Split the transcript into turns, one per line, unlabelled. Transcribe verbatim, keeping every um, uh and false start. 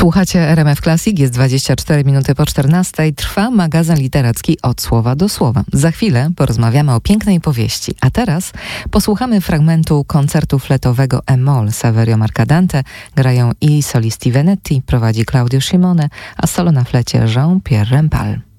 Słuchacie R M F Classic, jest dwadzieścia cztery minuty po czternastej. Trwa magazyn literacki Od słowa do słowa. Za chwilę porozmawiamy o pięknej powieści, a teraz posłuchamy fragmentu koncertu fletowego E-moll Saverio Mercadante. Grają i solisti Venetti, prowadzi Claudio Scimone, a solo na flecie Jean-Pierre Rempal.